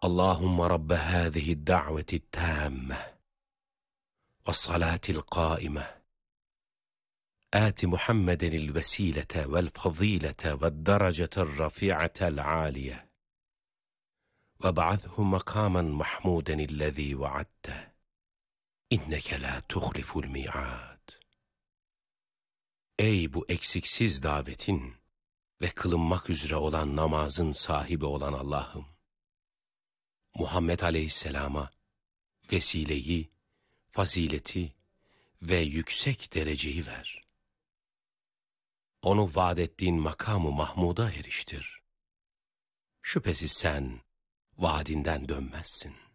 Allahümme Rabbe hâzihi da'veti tâmme ve salatil qâime آت محمدا الوسيلة والفضيلة والدرجة الرفيعة العالية وابعثه مقاما محمودا الذي وعدته إنك لا تخلف الميعاد. Ey bu eksiksiz davetin ve kılınmak üzere olan namazın sahibi olan Allah'ım, Muhammed Aleyhisselam'a vesileyi, fazileti ve yüksek dereceyi ver. Onu vaad ettiğin makamı Mahmud'a eriştir. Şüphesiz sen vaadinden dönmezsin.